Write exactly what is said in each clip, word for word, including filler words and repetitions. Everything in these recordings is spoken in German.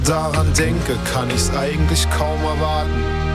daran denke, kann ich's eigentlich kaum erwarten.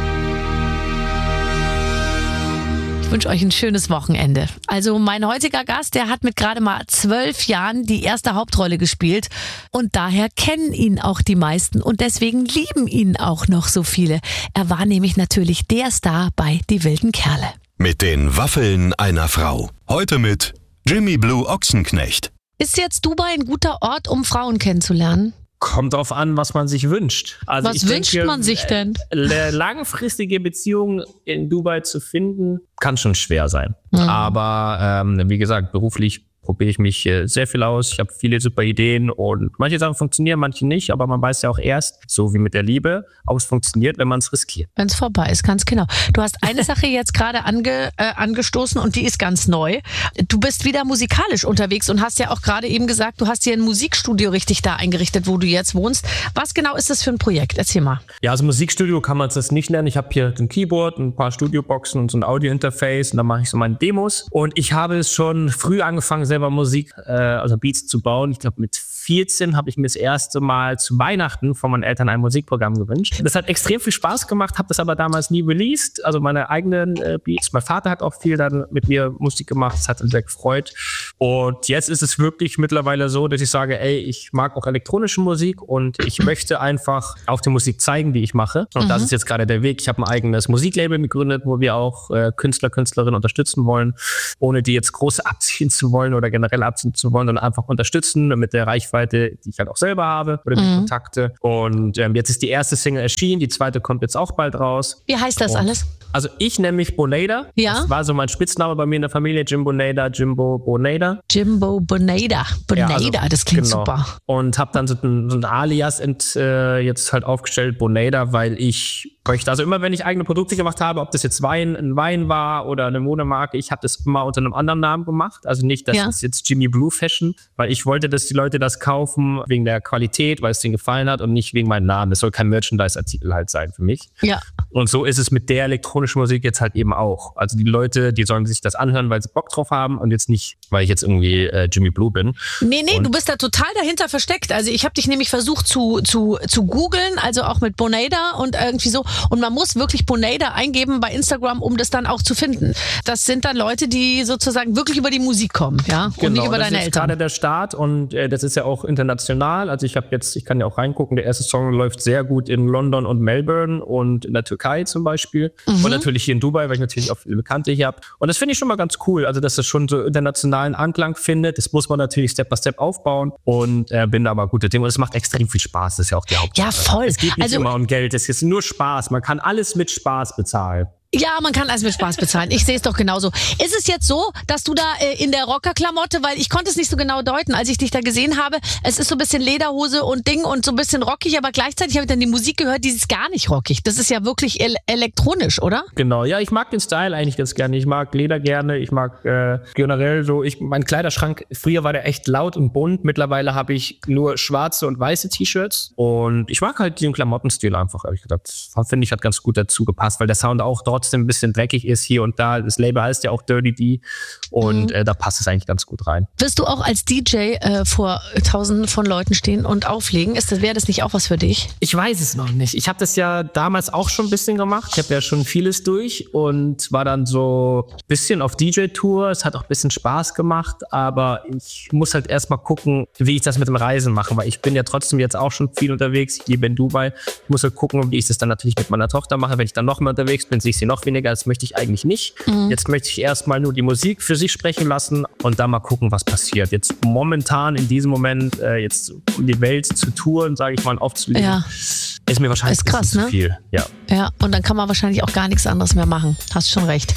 Ich wünsche euch ein schönes Wochenende. Also mein heutiger Gast, der hat mit gerade mal zwölf Jahren die erste Hauptrolle gespielt und daher kennen ihn auch die meisten und deswegen lieben ihn auch noch so viele. Er war nämlich natürlich der Star bei Die wilden Kerle. Mit den Waffeln einer Frau. Heute mit Jimmy Blue Ochsenknecht. Ist jetzt Dubai ein guter Ort, um Frauen kennenzulernen? Kommt drauf an, was man sich wünscht. Also was ich wünscht denke, man sich denn? Eine langfristige Beziehung in Dubai zu finden, kann schon schwer sein. Mhm. Aber ähm, wie gesagt, beruflich probiere ich mich äh, sehr viel aus. Ich habe viele super Ideen und manche Sachen funktionieren, manche nicht. Aber man weiß ja auch erst, so wie mit der Liebe, ob es funktioniert, wenn man es riskiert. Wenn es vorbei ist, ganz genau. Du hast eine Sache jetzt gerade ange, äh, angestoßen und die ist ganz neu. Du bist wieder musikalisch unterwegs und hast ja auch gerade eben gesagt, du hast hier ein Musikstudio richtig da eingerichtet, wo du jetzt wohnst. Was genau ist das für ein Projekt? Erzähl mal. Ja, also Musikstudio kann man das nicht nennen. Ich habe hier ein Keyboard, ein paar Studioboxen und so ein Audio-Interface und dann mache ich so meine Demos. Und ich habe es schon früh angefangen, selber Musik, äh, also Beats zu bauen. Ich glaube, mit vierzehn habe ich mir das erste Mal zu Weihnachten von meinen Eltern ein Musikprogramm gewünscht. Das hat extrem viel Spaß gemacht, habe das aber damals nie released, also meine eigenen äh, Beats. Mein Vater hat auch viel dann mit mir Musik gemacht, das hat uns sehr gefreut. Und jetzt ist es wirklich mittlerweile so, dass ich sage, ey, ich mag auch elektronische Musik und ich möchte einfach auch die Musik zeigen, die ich mache. Und mhm. das ist jetzt gerade der Weg. Ich habe ein eigenes Musiklabel gegründet, wo wir auch äh, Künstler, Künstlerinnen unterstützen wollen, ohne die jetzt groß abziehen zu wollen oder generell abziehen zu wollen, sondern einfach unterstützen mit der Reichweite, die ich halt auch selber habe oder die mhm. Kontakte. Und ähm, jetzt ist die erste Single erschienen, die zweite kommt jetzt auch bald raus. Wie heißt das und alles? Also ich nenne mich Bonader. Ja? Das war so mein Spitzname bei mir in der Familie, Jim Bonader, Jimbo Bonader. Jimbo Bonader. Bonader, ja, also, das klingt genau. super. Und habe dann so ein, so ein Alias ent, äh, jetzt halt aufgestellt, Bonader, weil ich möchte, also immer wenn ich eigene Produkte gemacht habe, ob das jetzt Wein, ein Wein war oder eine Modemarke, ich habe das immer unter einem anderen Namen gemacht. Also nicht, das ja. ist jetzt Jimmy Blue Fashion, weil ich wollte, dass die Leute das kaufen wegen der Qualität, weil es denen gefallen hat und nicht wegen meinem Namen. Das soll kein Merchandise-Artikel halt sein für mich. Ja. Und so ist es mit der elektronischen Musik jetzt halt eben auch. Also die Leute, die sollen sich das anhören, weil sie Bock drauf haben und jetzt nicht, weil ich jetzt irgendwie äh, Jimmy Blue bin. Nee, nee, und du bist da total dahinter versteckt. Also ich habe dich nämlich versucht zu, zu, zu googeln, also auch mit Bonader und irgendwie so. Und man muss wirklich Bonader eingeben bei Instagram, um das dann auch zu finden. Das sind dann Leute, die sozusagen wirklich über die Musik kommen, ja, genau, und nicht über das deine ist Eltern. Gerade der Start und äh, das ist ja auch international. Also ich habe jetzt, ich kann ja auch reingucken, der erste Song läuft sehr gut in London und Melbourne und in der Türkei zum Beispiel. Mhm. Und natürlich hier in Dubai, weil ich natürlich auch viele Bekannte hier habe. Und das finde ich schon mal ganz cool, also dass das schon so internationalen Anklang findet. Das muss man natürlich Step by Step aufbauen und äh, bin da aber guter Dinge. Und es macht extrem viel Spaß, das ist ja auch die Hauptsache. Ja, voll. Es geht nicht also, immer um Geld, es ist nur Spaß. Man kann alles mit Spaß bezahlen. Ja, man kann alles mit Spaß bezahlen. Ich sehe es doch genauso. Ist es jetzt so, dass du da äh, in der Rockerklamotte, weil ich konnte es nicht so genau deuten, als ich dich da gesehen habe, es ist so ein bisschen Lederhose und Ding und so ein bisschen rockig, aber gleichzeitig habe ich dann die Musik gehört, die ist gar nicht rockig. Das ist ja wirklich el- elektronisch, oder? Genau, ja, ich mag den Style eigentlich ganz gerne. Ich mag Leder gerne, ich mag äh, generell so, ich, mein Kleiderschrank, früher war der echt laut und bunt, mittlerweile habe ich nur schwarze und weiße T-Shirts und ich mag halt den Klamottenstil einfach, habe ich gedacht. Das finde ich hat ganz gut dazu gepasst, weil der Sound auch trotzdem ein bisschen dreckig ist hier und da. Das Label heißt ja auch Dirty D und mhm. äh, da passt es eigentlich ganz gut rein. Wirst du auch als D J äh, vor tausenden von Leuten stehen und auflegen? Ist das, wäre das nicht auch was für dich? Ich weiß es noch nicht. Ich habe das ja damals auch schon ein bisschen gemacht. Ich habe ja schon vieles durch und war dann so ein bisschen auf D J-Tour. Es hat auch ein bisschen Spaß gemacht, aber ich muss halt erstmal gucken, wie ich das mit dem Reisen mache, weil ich bin ja trotzdem jetzt auch schon viel unterwegs. Ich lebe in Dubai. Ich muss halt gucken, wie ich das dann natürlich mit meiner Tochter mache. Wenn ich dann noch mehr unterwegs bin, sehe ich sie noch weniger. Das möchte ich eigentlich nicht. Mhm. Jetzt möchte ich erstmal nur die Musik für sich sprechen lassen und dann mal gucken, was passiert. Jetzt momentan in diesem Moment äh, jetzt um die Welt zu touren, sage ich mal, aufzulegen, ja. ist mir wahrscheinlich ist krass, zu ne? viel. Ja. Ja, und dann kann man wahrscheinlich auch gar nichts anderes mehr machen. Hast schon recht.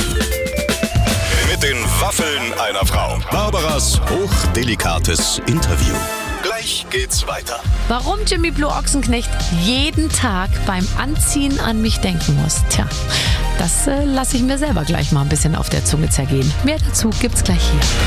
Mit den Waffeln einer Frau. Barbaras hochdelikates Interview. Gleich geht's weiter. Warum Jimmy Blue Ochsenknecht jeden Tag beim Anziehen an mich denken muss? Tja, das äh, lasse ich mir selber gleich mal ein bisschen auf der Zunge zergehen. Mehr dazu gibt's gleich hier.